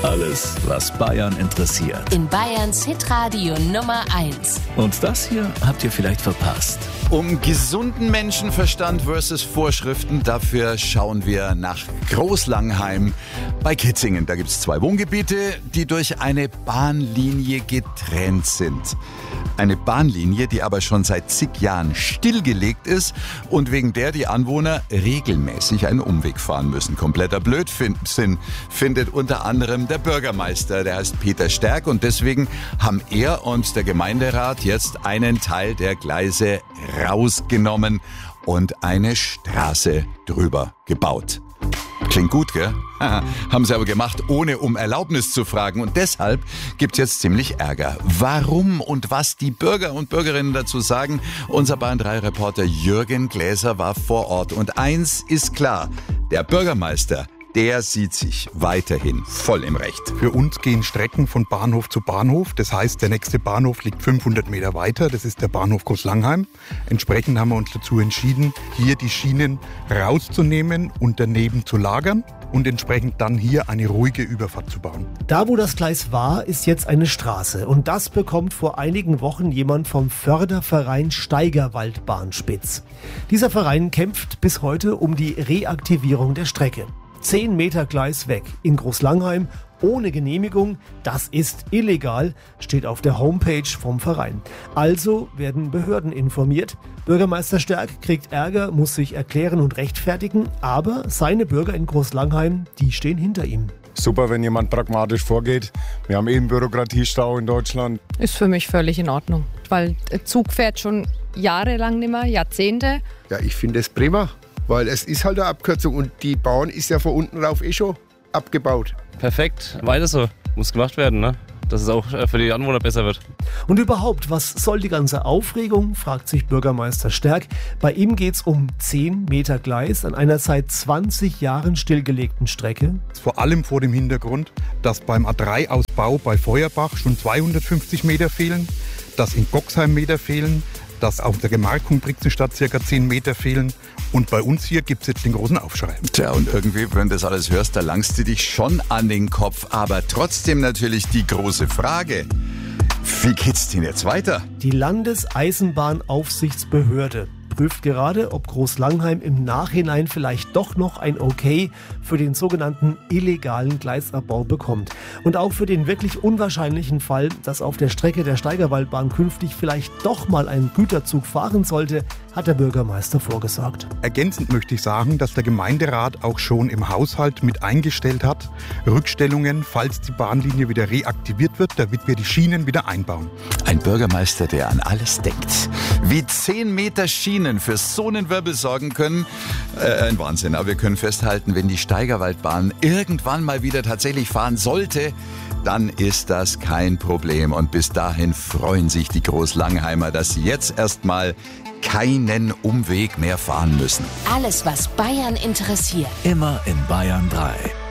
Alles, was Bayern interessiert. In Bayerns Hitradio Nummer 1. Und das hier habt ihr vielleicht verpasst. Um gesunden Menschenverstand versus Vorschriften, dafür schauen wir nach Großlangheim bei Kitzingen. Da gibt es 2 Wohngebiete, die durch eine Bahnlinie getrennt sind. Eine Bahnlinie, die aber schon seit zig Jahren stillgelegt ist und wegen der die Anwohner regelmäßig einen Umweg fahren müssen. Kompletter Blödsinn findet unter anderem der Bürgermeister, der heißt Peter Sterck, und deswegen haben er und der Gemeinderat jetzt einen Teil der Gleise rausgenommen und eine Straße drüber gebaut. Klingt gut, gell? Haben sie aber gemacht, ohne um Erlaubnis zu fragen. Und deshalb gibt's jetzt ziemlich Ärger. Warum und was die Bürger und Bürgerinnen dazu sagen, unser Bayern 3-Reporter Jürgen Gläser war vor Ort. Und eins ist klar, der Bürgermeister, der sieht sich weiterhin voll im Recht. Für uns gehen Strecken von Bahnhof zu Bahnhof. Das heißt, der nächste Bahnhof liegt 500 Meter weiter. Das ist der Bahnhof Großlangheim. Entsprechend haben wir uns dazu entschieden, hier die Schienen rauszunehmen und daneben zu lagern und entsprechend dann hier eine ruhige Überfahrt zu bauen. Da, wo das Gleis war, ist jetzt eine Straße. Und das bekommt vor einigen Wochen jemand vom Förderverein Steigerwaldbahn spitz. Dieser Verein kämpft bis heute um die Reaktivierung der Strecke. 10 Meter Gleis weg in Großlangheim ohne Genehmigung, das ist illegal, steht auf der Homepage vom Verein. Also werden Behörden informiert. Bürgermeister Sterck kriegt Ärger, muss sich erklären und rechtfertigen, aber seine Bürger in Großlangheim, die stehen hinter ihm. Super, wenn jemand pragmatisch vorgeht. Wir haben eben Bürokratiestau in Deutschland. Ist für mich völlig in Ordnung, weil der Zug fährt schon jahrelang nicht mehr, Jahrzehnte. Ja, ich finde es prima. Weil es ist halt eine Abkürzung und die Bahn ist ja von unten rauf schon abgebaut. Perfekt, weiter so. Muss gemacht werden, ne? Dass es auch für die Anwohner besser wird. Und überhaupt, was soll die ganze Aufregung, fragt sich Bürgermeister Sterck. Bei ihm geht's um 10 Meter Gleis an einer seit 20 Jahren stillgelegten Strecke. Vor allem vor dem Hintergrund, dass beim A3-Ausbau bei Feuerbach schon 250 Meter fehlen, dass in Goxheim Meter fehlen, dass auf der Gemarkung Brixenstadt ca. 10 Meter fehlen. Und bei uns hier gibt es jetzt den großen Aufschrei. Tja, und irgendwie, wenn du das alles hörst, da langst du dich schon an den Kopf. Aber trotzdem natürlich die große Frage, wie geht's denn jetzt weiter? Die Landeseisenbahnaufsichtsbehörde prüft gerade, ob Großlangheim im Nachhinein vielleicht doch noch ein Okay für den sogenannten illegalen Gleisabbau bekommt. Und auch für den wirklich unwahrscheinlichen Fall, dass auf der Strecke der Steigerwaldbahn künftig vielleicht doch mal ein Güterzug fahren sollte, hat der Bürgermeister vorgesorgt. Ergänzend möchte ich sagen, dass der Gemeinderat auch schon im Haushalt mit eingestellt hat, Rückstellungen, falls die Bahnlinie wieder reaktiviert wird, damit wir die Schienen wieder einbauen. Ein Bürgermeister, der an alles denkt. Wie 10 Meter Schienen für so einen Wirbel sorgen können, ein Wahnsinn. Aber wir können festhalten, wenn die Steigerwaldbahn irgendwann mal wieder tatsächlich fahren sollte, dann ist das kein Problem. Und bis dahin freuen sich die Großlangheimer, dass sie jetzt erstmal keinen Umweg mehr fahren müssen. Alles, was Bayern interessiert. Immer in Bayern 3.